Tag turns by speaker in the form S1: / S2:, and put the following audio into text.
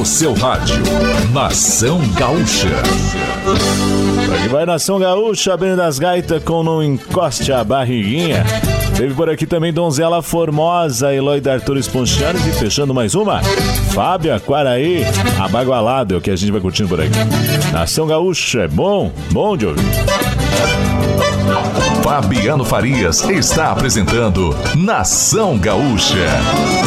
S1: seu rádio. Nação Gaúcha.
S2: Aqui vai Nação Gaúcha, abrindo as gaitas com Não Encoste a Barriguinha. Teve por aqui também Donzela Formosa, Eloy Arthur Esponchianes e fechando mais uma, Fábio Aquaraí, Abagualado, é o que a gente vai curtindo por aqui. Nação Gaúcha é bom de ouvir.
S1: Fabiano Farias está apresentando Nação Gaúcha.